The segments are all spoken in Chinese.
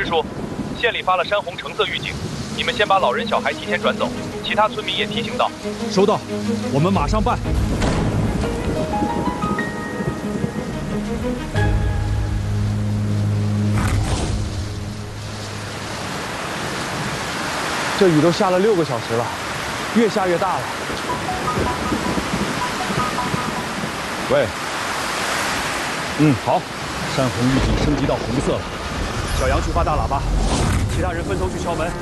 叔，县里发了山洪橙色预警，你们先把老人小孩提前转走，其他村民也提醒到。 收到，我们马上办。 这雨都下了6个小时了，越下越大了。 喂，好，山洪预警升级到红色了。小杨去发大喇叭，其他人分头去敲门。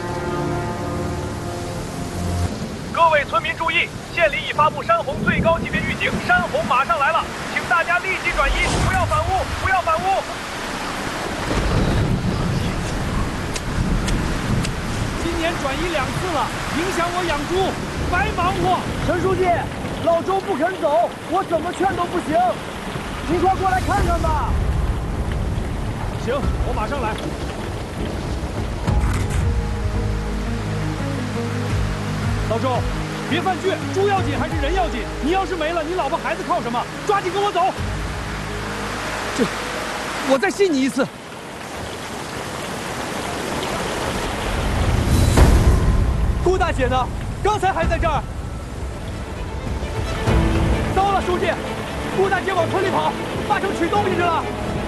各位村民注意，县里已发布山洪最高级别预警，山洪马上来了，请大家立即转移，不要反屋，不要反屋。 今年转移2次了，影响我养猪，白忙活。 陈书记，老周不肯走，我怎么劝都不行。您快过来看看吧。 行，我马上来。老周，别犯倔，猪要紧还是人要紧？你要是没了，你老婆孩子靠什么？抓紧跟我走。我再信你一次。 顾大姐呢？刚才还在这儿。糟了，书记，顾大姐往村里跑，八成取东西去了。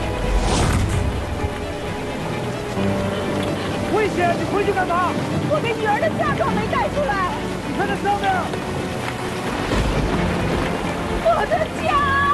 危险！你回去干嘛？ 我给女儿的嫁妆没带出来。 你看那上面， 我的家。